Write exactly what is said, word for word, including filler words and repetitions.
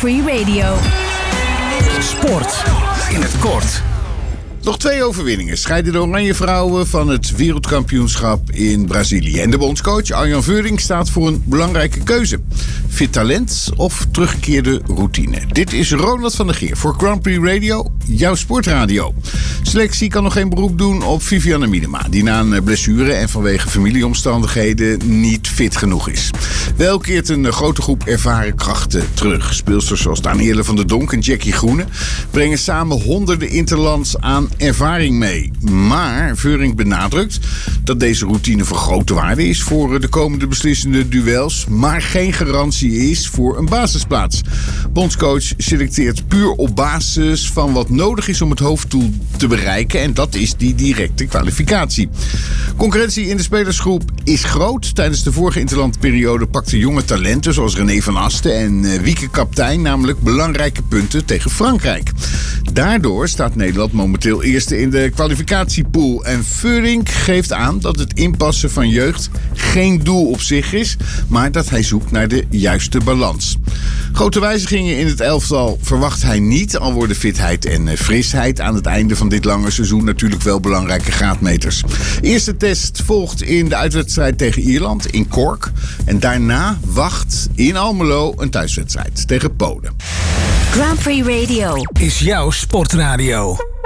Free Radio. Sport in het kort. Nog twee overwinningen scheiden de Oranje Vrouwen van het wereldkampioenschap in Brazilië. En de bondscoach Arjan Veurink staat voor een belangrijke keuze. Fit talent of teruggekeerde routine? Dit is Ronald van der Geer voor Grand Prix Radio, jouw sportradio. Selectie kan nog geen beroep doen op Vivianne Miedema, die na een blessure en vanwege familieomstandigheden niet fit genoeg is. Wel keert een grote groep ervaren krachten terug. Speelsters zoals Danielle van der Donk en Jackie Groene brengen samen honderden interlands aan ervaring mee. Maar Veurink benadrukt dat deze routine van grote waarde is voor de komende beslissende duels, maar geen garantie is voor een basisplaats. Bondscoach selecteert puur op basis van wat nodig is om het hoofddoel te bereiken, en dat is die directe kwalificatie. Concurrentie in de spelersgroep is groot. Tijdens de vorige interlandperiode pakten jonge talenten zoals René van Asten en Wieke Kaptein namelijk belangrijke punten tegen Frankrijk. Daardoor staat Nederland momenteel eerste in de kwalificatiepool. En Veurink geeft aan dat het inpassen van jeugd geen doel op zich is, maar dat hij zoekt naar de juiste balans. Grote wijzigingen in het elftal verwacht hij niet, al worden fitheid en frisheid aan het einde van dit lange seizoen natuurlijk wel belangrijke graadmeters. Eerste test volgt in de uitwedstrijd tegen Ierland in Cork. En daarna wacht in Almelo een thuiswedstrijd tegen Polen. Grand Prix Radio is jouw sportradio.